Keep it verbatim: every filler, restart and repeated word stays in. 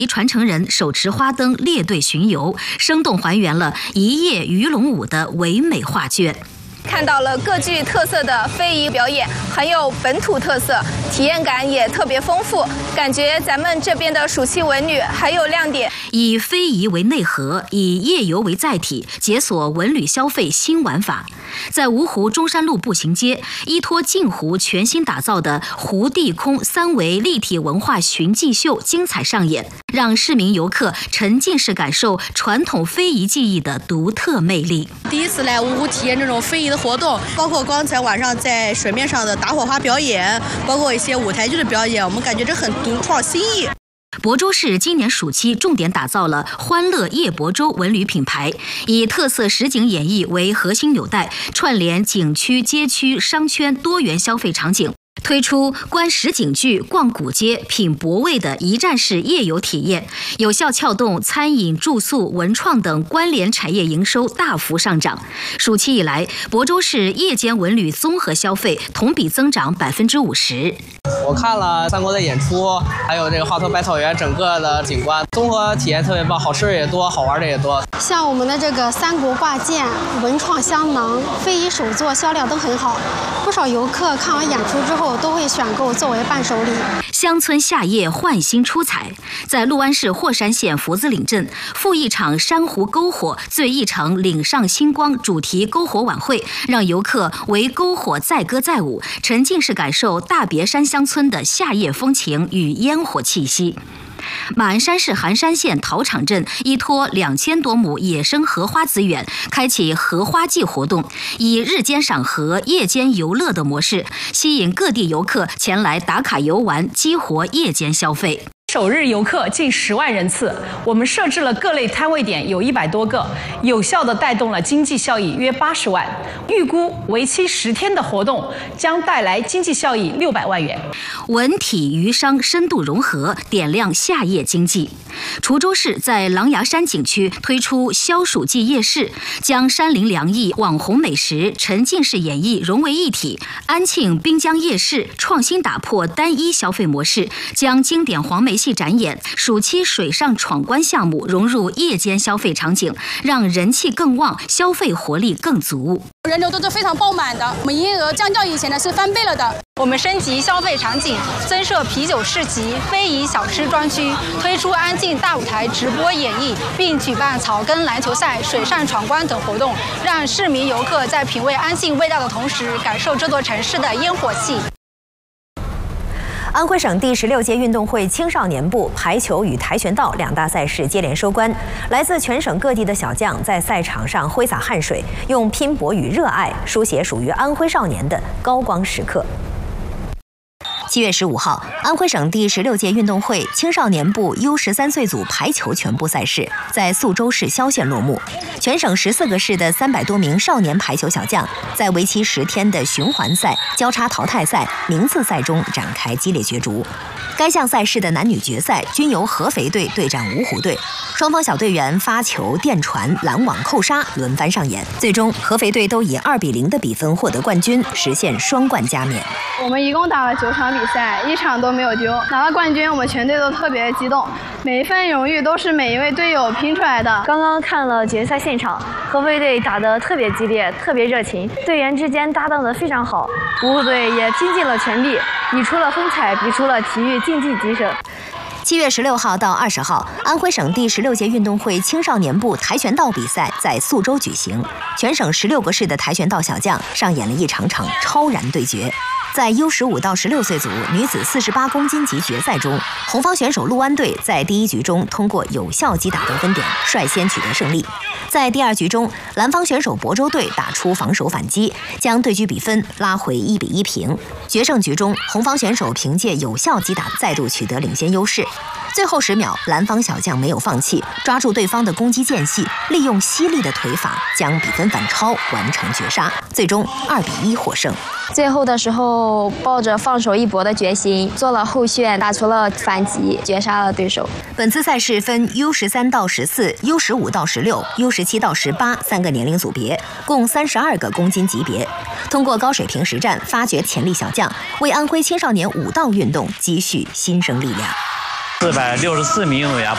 传承人手持花灯列队巡游，生动还原了一夜鱼龙舞的唯美画卷。 看到了各具特色的非遗表演，很有本土特色，体验感也特别丰富。感觉咱们这边的暑期文旅很有亮点， 以非遗为内核，以夜游为载体，解锁文旅消费新玩法。在芜湖中山路步行街，依托镜湖全新打造的湖地空三维立体文化寻迹秀精彩上演，让市民游客沉浸式感受传统非遗技艺的独特魅力。 第一次来芜湖体验这种非遗的活动，包括刚才晚上在水面上的打火花表演，包括一些舞台剧的表演，我们感觉这很独创新意。 亳州市今年暑期重点打造了欢乐夜亳州文旅品牌，以特色实景演绎为核心纽带，串联景区、街区、商圈多元消费场景，推出观实景剧、逛古街、品博味的一站式夜游体验，有效撬动餐饮、住宿、文创等关联产业营收大幅上涨。暑期以来，亳州市夜间文旅综合消费同比增长百分之五十。 我看了三国的演出，还有这个华佗百草园整个的景观，综合体验特别棒，好吃的也多，好玩的也多。 像我们的这个三国挂件、文创香囊、非遗手作销量都很好，不少游客看完演出之后都会选购作为伴手礼。 乡村夏夜焕新出彩，在六安市霍山县佛子岭镇，赴一场珊瑚篝火醉一场岭上星光主题篝火晚会，让游客为篝火载歌载舞，沉浸式感受大别山乡村的夏夜风情与烟火气息。马鞍山市寒山县桃场镇依托两千多亩野生荷花资源，开启荷花季活动，以日间赏荷、夜间游乐的模式，吸引各地游客前来打卡游玩，激活夜间消费。 首日游客近十万人次，我们设置了各类摊位点有一百多个，有效地带动了经济效益约八十万。预估为期十天的活动将带来经济效益六百万元。 文体渔商深度融合，点亮夏夜经济。滁州市在狼牙山景区推出消暑季夜市，将山林凉意、网红美食、沉浸式演绎融为一体。安庆滨江夜市创新打破单一消费模式，将经典黄梅戏展演、暑期水上闯关项目融入夜间消费场景，让人气更旺，消费活力更足。 人流都是非常爆满的，我们营业额相较以前呢是翻倍了的。 我们升级消费场景，增设啤酒市集、非遗小吃专区，推出安庆大舞台直播演绎，并举办草根篮球赛、水上闯关等活动，让市民游客在品味安庆味道的同时，感受这座城市的烟火气。 安徽省第十六届运动会青少年部排球与跆拳道两大赛事接连收官，来自全省各地的小将在赛场上挥洒汗水，用拼搏与热爱书写属于安徽少年的高光时刻。七月十五号，安徽省第十六届运动会青少年部 U 十三岁组排球全部赛事在宿州市萧县落幕。全省十四个市的三百多名少年排球小将，在为期十天的循环赛、交叉淘汰赛、名次赛中展开激烈角逐。该项赛事的男女决赛均由合肥队对战芜湖队，双方小队员发球、垫传、拦网、扣杀轮番上演，最终合肥队都以二比零的比分获得冠军，实现双冠加冕。 我们一共打了九场比赛，一场都没有丢，拿了冠军，我们全队都特别激动，每一份荣誉都是每一位队友拼出来的。 刚刚看了决赛现场，合肥队打得特别激烈，特别热情，队员之间搭档得非常好，芜湖队也拼尽了全力，比出了风采，比出了体育竞技精神。 七月十六号到二十号，安徽省第十六届运动会青少年部跆拳道比赛在宿州举行，全省十六个市的跆拳道小将上演了一场场超然对决。在 U 十五到十六岁组女子四十八公斤级决赛中，红方选手陆安队在第一局中通过有效击打得分点，率先取得胜利。在第二局中，蓝方选手亳州队打出防守反击，将对局比分拉回一比一平。决胜局中，红方选手凭借有效击打再度取得领先优势。最后十秒，蓝方小将没有放弃，抓住对方的攻击间隙，利用犀利的腿法将比分反超，完成绝杀，最终二比一获胜。 最后的时候，抱着放手一搏的决心，做了后旋，打出了反击，绝杀了对手。 本次赛事分 U 十三到十四、U 十五到十六、U 十七到十八三个年龄组别，共三十二个公斤级别。通过高水平实战，发掘潜力小将，为安徽青少年武道运动积蓄新生力量。 四百六十四名运动员